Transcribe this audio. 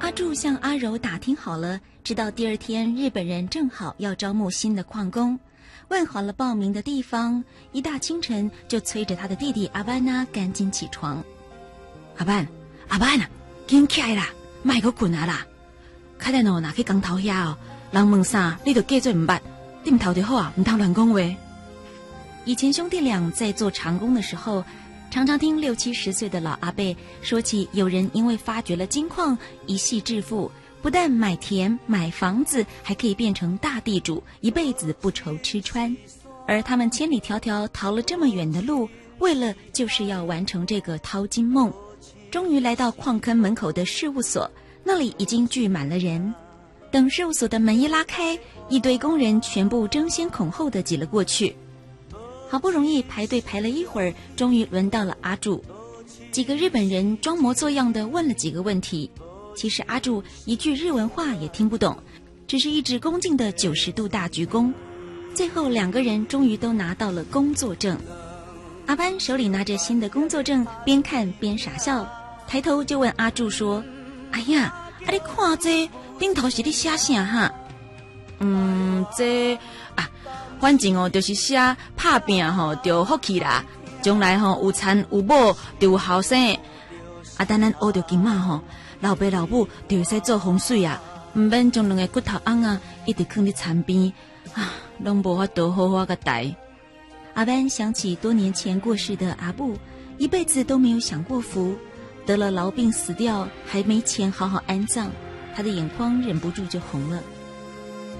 阿柱向阿柔打听好了，知道第二天日本人正好要招募新的矿工，问好了报名的地方，一大清晨就催着他的弟弟阿班呐赶紧起床。阿班啊，紧起来啦，莫阁困啊啦！开咱哪去工头遐哦，人问啥你就假做唔捌，你唔头就好啊，唔通乱讲话。以前兄弟俩在做长工的时候，常常听60、70岁的老阿伯说起，有人因为发掘了金矿，一夕致富，不但买田买房子，还可以变成大地主，一辈子不愁吃穿。而他们千里迢迢逃了这么远的路，为了就是要完成这个淘金梦。终于来到矿坑门口的事务所，那里已经聚满了人。等事务所的门一拉开，一堆工人全部争先恐后地挤了过去。好不容易排队排了一会儿，终于轮到了阿柱。几个日本人装模作样地问了几个问题，其实阿柱一句日文话也听不懂，只是一直恭敬的90度大鞠躬。最后2个人终于都拿到了工作证。阿班手里拿着新的工作证，边看边傻笑，抬头就问阿柱说：哎呀，你看这顶头是你写啥哈？这反正就是写打拼就福气啦，将来有田有某就有后生。等咱学着金马老爸老母就会使做风水啊，唔免将2个骨头翁啊一直放在田边拢无法度好好个待。阿班想起多年前过世的阿布，一辈子都没有享过福，得了痨病死掉，还没钱好好安葬，他的眼眶忍不住就红了。